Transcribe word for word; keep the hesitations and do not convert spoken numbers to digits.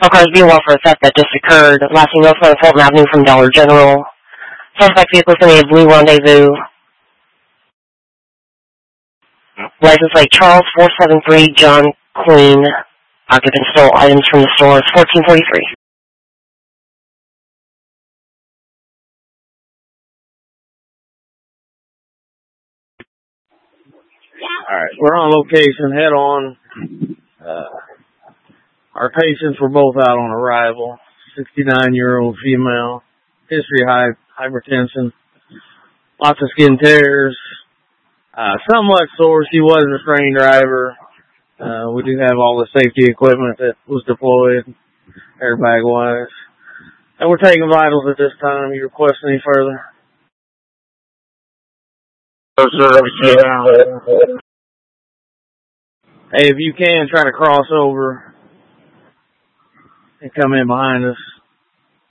All cars being well for a theft that just occurred. Last name North on Fulton Avenue from Dollar General. Suspect vehicle is in a blue Rendezvous. License plate Charles four seven three John Queen. Occupant stole items from the store. It's fourteen forty-three. Alright, we're on location, head on. Uh, our patients were both out on arrival. sixty-nine-year-old female. History of high, hypertension. Lots of skin tears. Uh, somewhat sore. She was a restrained driver. Uh, we do have all the safety equipment that was deployed, airbag-wise. And we're taking vitals at this time. You request any further? Hey, if you can, try to cross over and come in behind us.